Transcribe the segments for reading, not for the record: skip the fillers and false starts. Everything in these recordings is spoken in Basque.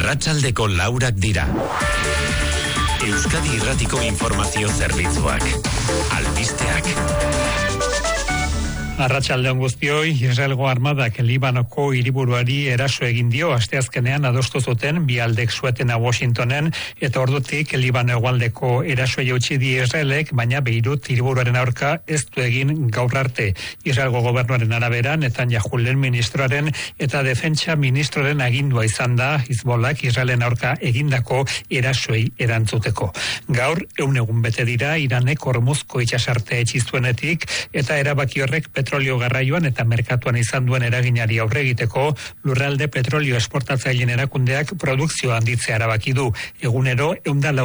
Arratsaldeko 4 dira. Euskadi Irratiko informazio zerbitzuak. Albisteak. Arratsaldeon guztioi, Israelgo armadak Libanoko hiriburuari eraso egin dio asteazkenean adostu zuten bi aldek suetena Washingtonen eta ordutik Libano hegoaldeko erasoa eutsi die Israelek, baina Beirut hiriburuaren aurka ez du egin gaur arte. Israelgo gobernuaren arabera Netanyahu lehen ministroaren eta defentsa ministroaren agindua izan da Hizbollak Israelen aurka egindako erasoei erantzuteko. Gaur 100 egun bete dira Iranek Hormuzko itsasartea itxi zuenetik eta erabaki horrek petrolio garraioan eta merkatuan izan duen eraginari aurre egiteko lurralde petrolio esportatzaileen erakundeak produkzioa handitzea erabaki du. Egunero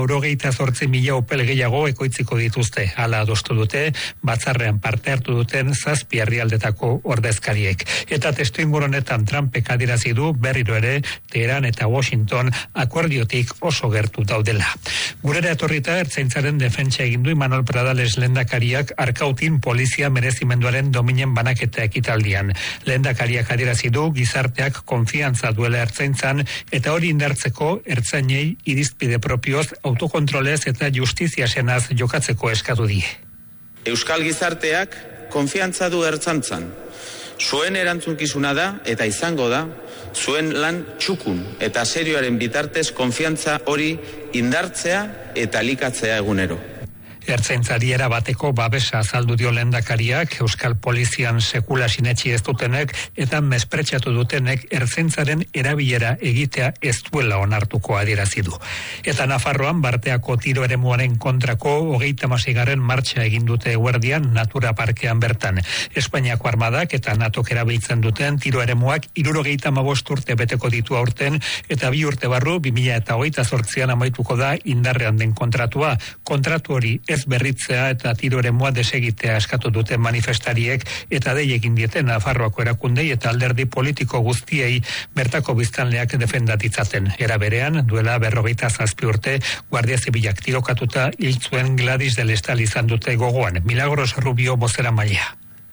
198.000 opel gehiago ekoitziko dituzte. Hala adostu dute batzarrean parte hartu duten 7 herrialdetako ordezkariek. Eta testuinguru honetan Trumpek adierazi du berriro ere Teheran eta Washington akordiotik oso gertu daudela. Gurera etorrita ertzaintzaren defentsa egin du Imanol Pradales lehendakariak Arkautin polizia merezimenduaren dominen banaketa ekitaldian. Lehendakariak adierazi du gizarteak konfiantza duela ertzaintzan eta hori indartzeko ertzainei irizpide propioz autokontrolez eta justizia senaz jokatzeko eskatu die. Euskal gizarteak konfiantza du ertzaintzan. Zuen erantzunkizuna da eta izango da zuen lan txukun eta serioaren bitartez konfiantza hori indartzea eta elikatzea egunero. Ertzaintzari erabateko babesa azaldu dio lehendakariak, Euskal Polizian sekula sinetsi ez dutenek eta mespretxatu dutenek ertzaintzaren erabilera egitea ez duela onartuko adierazi du. Eta Nafarroan Barteako tiro eremuaren kontrako 36. martxa egin dute eguerdian Natura Parkean bertan. Espainiako armadak eta NATOk erabiltzen duten tiro eremuak 75 urte beteko ditu aurten eta 2 urte barru 2028an amaituko da indarrean den kontratua. Kontratu hori ez berritzea eta tiro eremua desegitea eskatu duten manifestariek eta dei egin dieten Nafarroako erakundei eta alderdi politiko guztiei bertako biztanleak defendatitzaten. Era berean, duela 47 urte, Guardia Zibilak tirokatuta hil zuen Gladys del Estal izan dute gogoan. Milagros Rubio bozeramailea.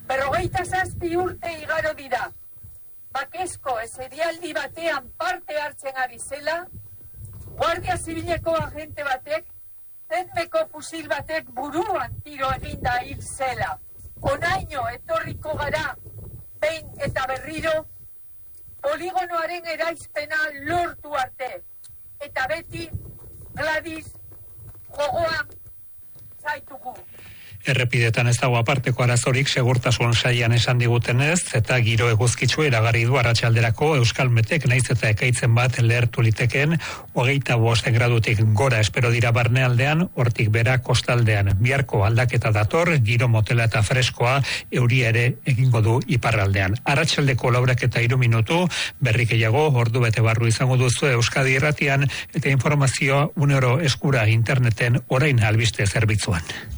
47 urte igaro dira. Bakezko eserialdi batean parte hartzen ari zela, Guardia Zibileko agente batek Zetmeko fusil batek buruan tiro eginda hil zela. Onaino etorriko gara, behin eta berriro, poligonoaren eraizpena lortu arte. Eta beti, Gladys, gogoan zaitugu. Errepidetan ez dago aparteko arazorik segurtasun saian esan digutenez, eta giro eguzkitsu iragarri du arratsalderako Euskalmetek naiz eta ekaitzen bat lehertu liteken 25 gradutik gora espero dira barnealdean, hortik bera kostaldean. Biharko aldaketa dator, giro motela eta freskoa euria ere egingo du iparraldean. Arratsaldeko 4:03 minutu, berrik gehiago ordu bete barru izango duzu Euskadi Irratian eta informazioa 1 euro eskura interneten orain albiste zerbitzuan.